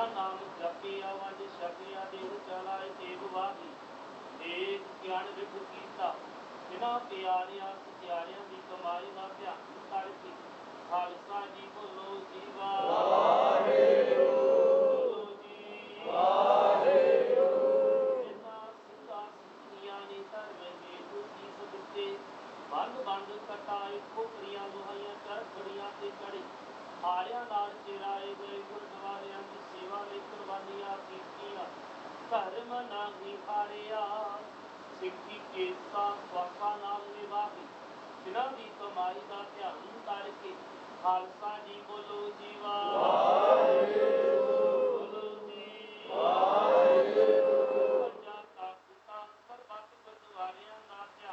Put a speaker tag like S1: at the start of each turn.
S1: ਨਾਮ ਜਪਿਆ ਵਜ ਛਕਿਆ ਦੇਹ ਚਲਾਏ ਤੇਗ ਵਾਹੀ ਏਕ ਗਿਆਨ ਵਿਭ ਕੀਤਾ ਬਿਨਾ ਪਿਆਰਿਆਂ ਸਤਿਆਰਿਆਂ ਦੀ ਕਮਾਈ ਦਾ ਧਿਆਨ ਕਰਕੇ ਖਾਲਸਾ ਜੀ ਬੋਲੋ ਜੀ ਵਾਹਿਗੁਰੂ ਬੋਲੋ ਜੀ ਵਾਹਿਗੁਰੂ ਇਹਨਾਂ ਸਿੱਧਾ ਸਿੱਖੀਆਂ ਨੇ ਧਰਮ ਹੇਤੂ ਕੀ ਸਦਕੇ ਬੰਦ ਬੰਦ ਕਟਾਏ ਖੋਪਰੀਆਂ ਲੋਹਾਈਆਂ ਚਰਖੜੀਆਂ ਤੇ ਚੜੇ ਹਾਰਿਆਂ ਨਾਲ ਚਿਰਾਏ ਗਏ ਗੁਰਦੁਆਰਿਆਂ ਦੀ ਸੇਵਾ ਲਈ ਕੁਰਬਾਨੀਆਂ ਕੀਤੀਆਂ ਧਰਮ ਨਹੀਂ ਹਾਰਿਆ ਸਿੱਖੀ ਕੇਸਾਂ ਵਾਕਾਂ ਨਾਲ ਨਿਭਾਹੀ ਜਿਨ੍ਹਾਂ ਦੀ ਕਮਾਈ ਦਾ ਧਿਆਨ ਕਰਕੇ ਖਾਲਸਾ